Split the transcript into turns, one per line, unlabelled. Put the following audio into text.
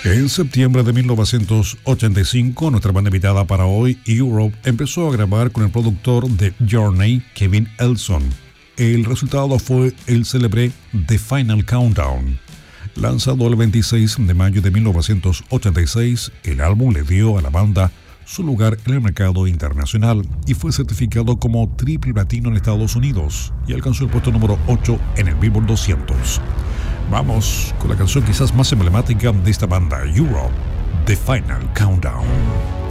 En septiembre de 1985, nuestra banda invitada para hoy, Europe, empezó a grabar con el productor de Journey, Kevin Elson. El resultado fue el célebre The Final Countdown. Lanzado el 26 de mayo de 1986, el álbum le dio a la banda su lugar en el mercado internacional y fue certificado como triple platino en Estados Unidos y alcanzó el puesto número 8 en el Billboard 200. Vamos con la canción quizás más emblemática de esta banda, Europe, The Final Countdown.